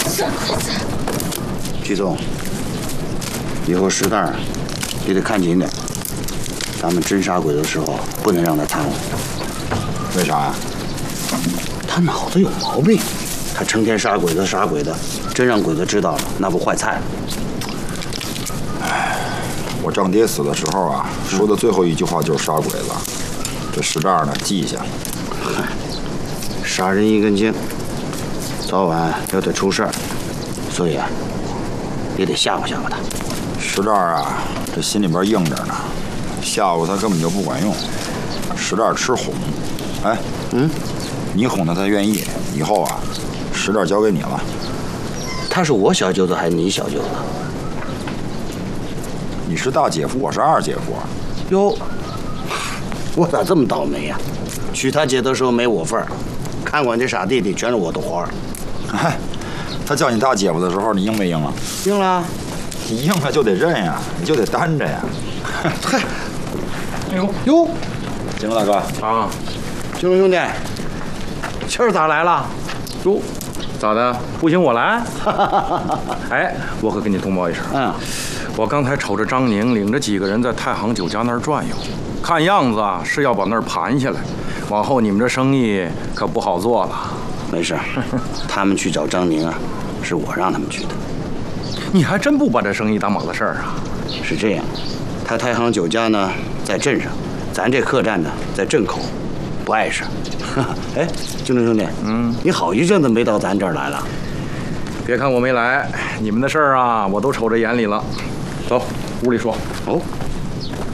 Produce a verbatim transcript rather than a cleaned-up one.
什么事？ 曲总，以后石蛋你得看紧点。咱们侦杀鬼的时候，不能让他掺和。 为啥呀？ 他脑子有毛病，他成天杀鬼子杀鬼的，真让鬼子知道了，那不坏菜了。 唉，我丈爹死的时候啊，说的最后一句话就是杀鬼子。这石蛋呢，记下。 嗨，杀人一根筋，早晚要得出事儿，所以啊，也得吓唬吓唬他。 石蛋啊，这心里边硬着呢，吓唬他根本就不管用。石蛋吃哄，哎， 嗯， 你哄他他愿意，以后啊，石蛋交给你了。 他是我小舅子还是你小舅子？ 你是大姐夫，我是二姐夫。 哟，我咋这么倒霉呀、啊？娶他姐的时候没我份儿，看管这傻弟弟全是我的活儿。 哎，他叫你大姐夫的时候，你应没应了？ 应了。 你应了就得认呀，你就得担着呀。 嗨，哎呦哟， 金龙大哥啊， 金龙兄弟，气儿咋来了？ 哟，咋的？不行我来。哎，我可跟你通报一声， 嗯， 我刚才瞅着张宁领着几个人在太行酒家那儿转悠，看样子啊是要把那儿盘下来，往后你们这生意可不好做了。 没事，他们去找张宁啊，是我让他们去的。 你还真不把这生意当码子事儿啊？ 是这样，他太行酒家呢在镇上，咱这客栈呢在镇口，不碍事。哎，金龙兄弟， 嗯， 你好一阵子没到咱这儿来了。 别看我没来，你们的事儿啊我都瞅着眼里了。走，屋里说。 哦，